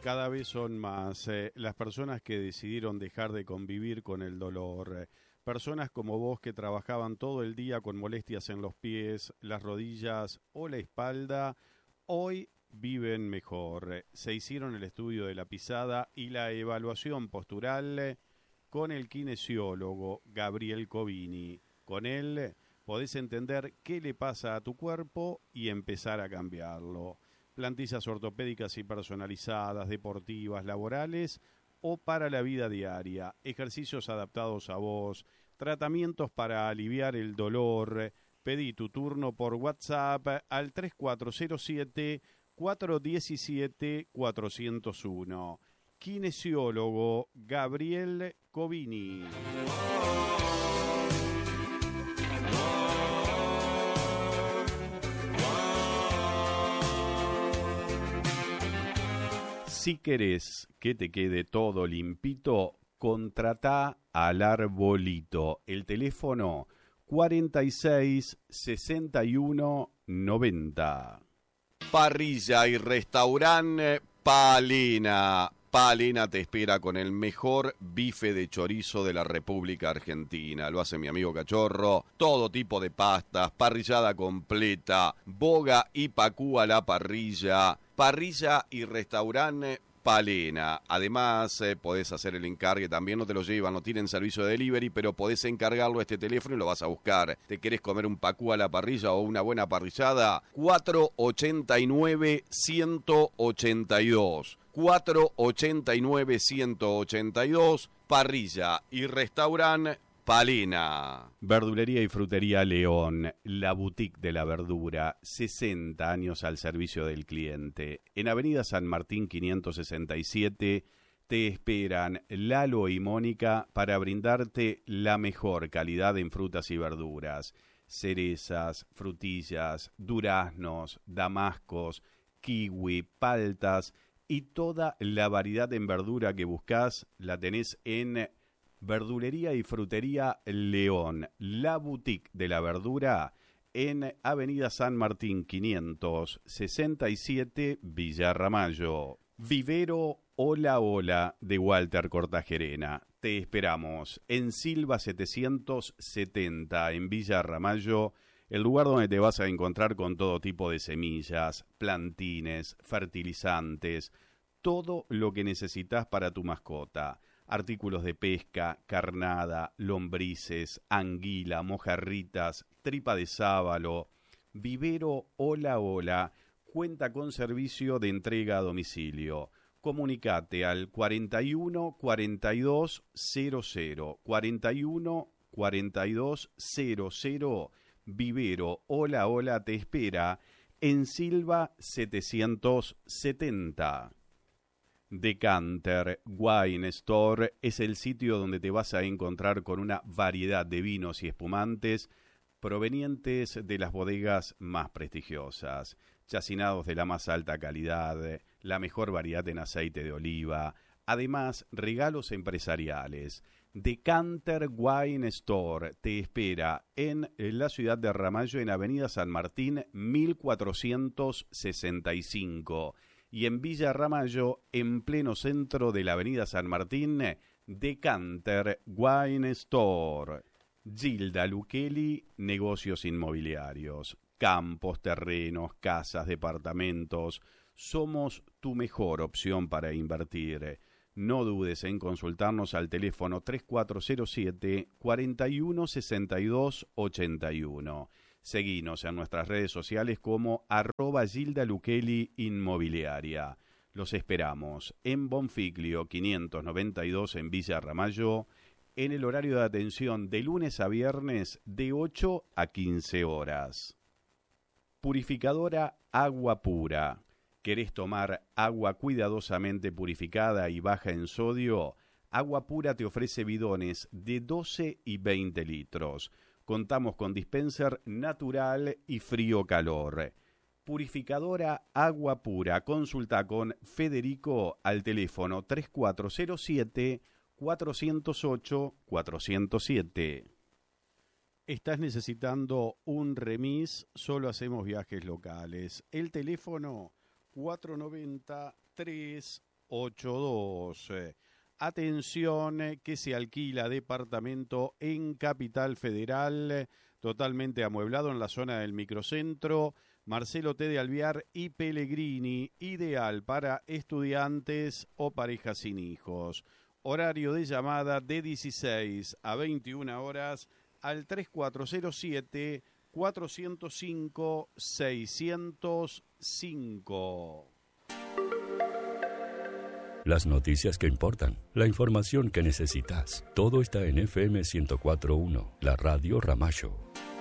Cada vez son más las personas que decidieron dejar de convivir con el dolor. Personas como vos que trabajaban todo el día con molestias en los pies, las rodillas o la espalda, hoy viven mejor. Se hicieron el estudio de la pisada y la evaluación postural con el kinesiólogo Gabriel Covini. Con él podés entender qué le pasa a tu cuerpo y empezar a cambiarlo. Plantillas ortopédicas y personalizadas, deportivas, laborales o para la vida diaria, ejercicios adaptados a vos, tratamientos para aliviar el dolor. Pedí tu turno por WhatsApp al 3407-417-401. Kinesiólogo Gabriel Covini. Si querés que te quede todo limpito, contratá al Arbolito. El teléfono 46 61 90. Parrilla y restaurante Palena. Palena te espera con el mejor bife de chorizo de la República Argentina. Lo hace mi amigo Cachorro. Todo tipo de pastas, parrillada completa, boga y pacú a la parrilla. Parrilla y restaurante Palena. Además, podés hacer el encargue, también no te lo llevan, no tienen servicio de delivery, pero podés encargarlo a este teléfono y lo vas a buscar. ¿Te querés comer un pacú a la parrilla o una buena parrillada? 489-182. 489-182. Parrilla y restaurante Palena. Verdulería y frutería León, la boutique de la verdura, 60 años al servicio del cliente. En Avenida San Martín 567 te esperan Lalo y Mónica para brindarte la mejor calidad en frutas y verduras. Cerezas, frutillas, duraznos, damascos, kiwi, paltas y toda la variedad en verdura que buscás la tenés en Verdulería y Frutería León, la boutique de la verdura en Avenida San Martín 567, Villa Ramallo. Vivero Hola Hola de Walter Cortajerena. Te esperamos en Silva 770 en Villa Ramallo, el lugar donde te vas a encontrar con todo tipo de semillas, plantines, fertilizantes, todo lo que necesitas para tu mascota. Artículos de pesca, carnada, lombrices, anguila, mojarritas, tripa de sábalo. Vivero Hola Hola cuenta con servicio de entrega a domicilio. Comunicate al 41 42 00 41 42 00. Vivero Hola Hola te espera en Silva 770. Decanter Wine Store es el sitio donde te vas a encontrar con una variedad de vinos y espumantes provenientes de las bodegas más prestigiosas, chacinados de la más alta calidad, la mejor variedad en aceite de oliva, además regalos empresariales. Decanter Wine Store te espera en la ciudad de Ramallo, en Avenida San Martín 1465. Y en Villa Ramallo, en pleno centro de la Avenida San Martín, Decanter Wine Store. Gilda Luqueli, negocios inmobiliarios, campos, terrenos, casas, departamentos. Somos tu mejor opción para invertir. No dudes en consultarnos al teléfono 3407 41 62 81. Seguinos en nuestras redes sociales como @Gilda Luqueli Inmobiliaria. Los esperamos en Bonfiglio 592 en Villa Ramallo, en el horario de atención de lunes a viernes de 8 a 15 horas. Purificadora Agua Pura. ¿Querés tomar agua cuidadosamente purificada y baja en sodio? Agua Pura te ofrece bidones de 12 y 20 litros. Contamos con dispenser natural y frío-calor. Purificadora Agua Pura. Consulta con Federico al teléfono 3407-408-407. ¿Estás necesitando un remis? Solo hacemos viajes locales. El teléfono 490-3 082. Atención, que se alquila departamento en Capital Federal, totalmente amueblado en la zona del microcentro. Marcelo T. de Alvear y Pellegrini, ideal para estudiantes o parejas sin hijos. Horario de llamada de 16 a 21 horas al 3407-405-605. Las noticias que importan, la información que necesitas, todo está en FM 104.1, la radio Ramallo.